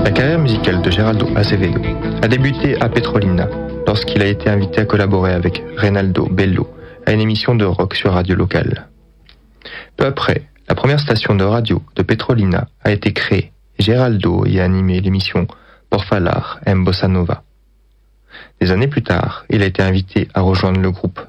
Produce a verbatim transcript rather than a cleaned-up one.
La carrière musicale de Geraldo Azevedo a débuté à Petrolina lorsqu'il a été invité à collaborer avec Reynaldo Bello à une émission de rock sur radio locale. Peu après, la première station de radio de Petrolina a été créée et Geraldo y a animé l'émission Por Falar en Bossa Nova. Des années plus tard, il a été invité à rejoindre le groupe